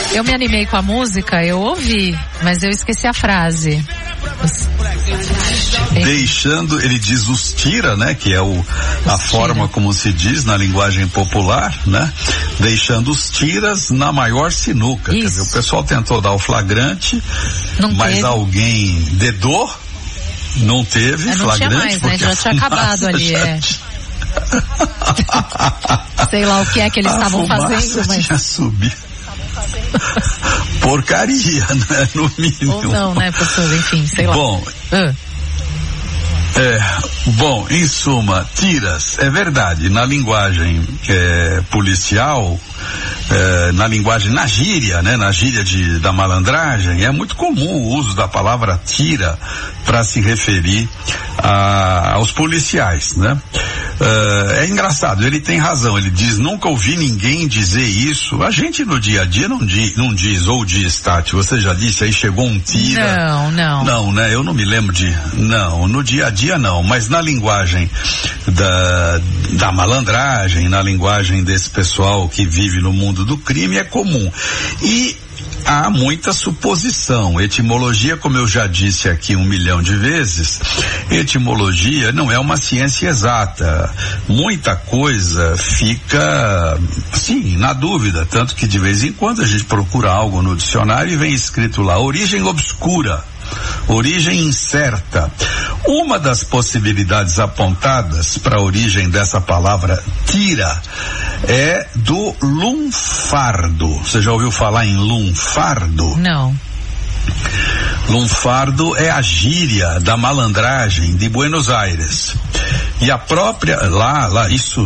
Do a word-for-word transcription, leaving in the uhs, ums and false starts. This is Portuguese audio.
Eu me animei com a música, eu ouvi, mas eu esqueci a frase. Deixando, ele diz os tira, né? Que é o, a forma como se diz na linguagem popular, né? Deixando os tiras na maior sinuca. Quer dizer, o pessoal tentou dar o flagrante, não mas teve. Alguém dedou, não teve é, não flagrante. Tinha mais, né? Já tinha acabado ali, já é. Sei lá o que é que eles estavam fazendo, mas tinha subido. Porcaria, né? No mínimo. Ou não, né, professor? Enfim, sei lá. Bom, uh. é, bom, em suma, tiras, é verdade, na linguagem é, policial, é, na linguagem, na gíria, né? Na gíria de, da malandragem, é muito comum o uso da palavra tira para se referir a, aos policiais, né? Uh, é engraçado, ele tem razão, ele diz, nunca ouvi ninguém dizer isso. A gente no dia a dia não diz, não diz ou diz, Tati, você já disse, aí chegou um tira. Não, não. Não, né, eu não me lembro de, não, no dia a dia não, mas na linguagem da, da malandragem, na linguagem desse pessoal que vive no mundo do crime é comum. E há muita suposição. Etimologia, como eu já disse aqui um milhão de vezes, etimologia não é uma ciência exata. Muita coisa fica, sim, na dúvida. Tanto que de vez em quando a gente procura algo no dicionário e vem escrito lá, origem obscura, origem incerta. Uma das possibilidades apontadas para a origem dessa palavra tira é do lunfardo. Você já ouviu falar em lunfardo? Não. Lunfardo é a gíria da malandragem de Buenos Aires. E a própria, lá, lá, isso